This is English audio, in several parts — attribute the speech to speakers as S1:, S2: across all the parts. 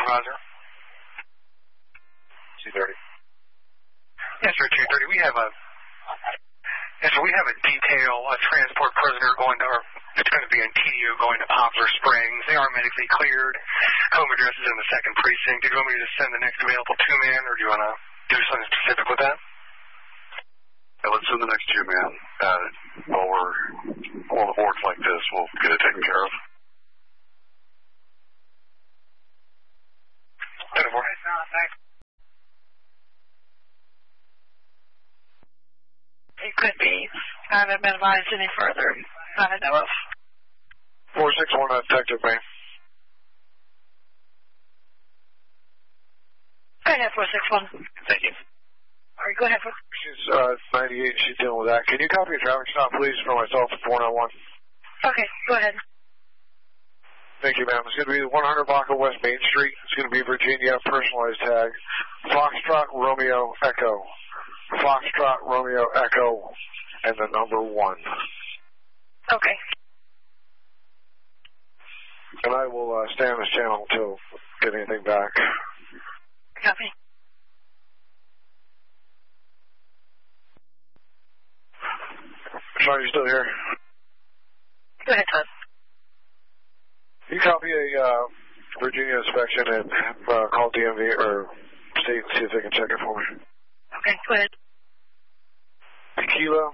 S1: Roger.
S2: 230.
S1: Yes, sir, 230. We have a detail, a transport prisoner going to, or it's going to be in TDO going to Poplar Springs. They are medically cleared. Home address is in the 2nd precinct. Did you want me to send the next available 2-man, or do you want to do something specific with that?
S2: Yeah, let's send the next 2-man. While it works like this, we'll get it taken care of.
S1: 10-4.
S3: It could be. I haven't been advised any further that I know of.
S4: 461 Detective Main.
S3: Go ahead, 461.
S2: Thank you.
S3: All right, go ahead.
S4: She's 98. She's dealing with that. Can you copy a traffic stop, please, for myself at 491?
S3: Okay, go ahead.
S4: Thank you, ma'am. It's going to be 100 Baca West Main Street. It's going to be Virginia, personalized tag. Foxtrot Romeo Echo. Foxtrot Romeo Echo and the number 1.
S3: Okay.
S4: And I will stay on this channel until get anything back.
S3: Copy.
S4: Sean, you still here?
S3: Go ahead, Todd.
S4: You copy a Virginia inspection and call DMV or state and see if they can check it for me.
S3: Okay, go ahead.
S4: Kilo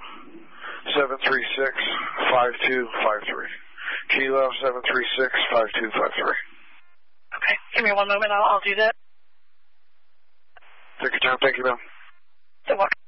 S4: 736-5253. Kilo 736-5253.
S3: Okay, give me 1 moment. I'll do that.
S4: Take your time. Thank you, ma'am.
S3: You're welcome.